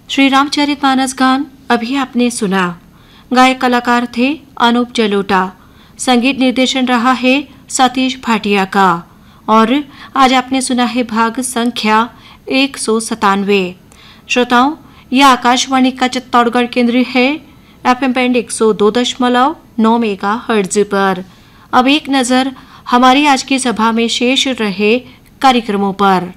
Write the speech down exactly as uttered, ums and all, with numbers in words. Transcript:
श्री रामचरितमानस गान अभी आपने सुना। गायक कलाकार थे अनूप जलोटा। संगीत निर्देशन रहा है सतीश भाटिया का। और आज आपने सुना है भाग संख्या एक सौ सतानवे। श्रोताओं, यह आकाशवाणी का चित्तौड़गढ़ केंद्र है, एफएम बैंड एक सौ दो दशमलव नौ मेगा हर्ट्ज पर। अब एक नजर हमारी आज की सभा में शेष रहे कार्यक्रमों पर।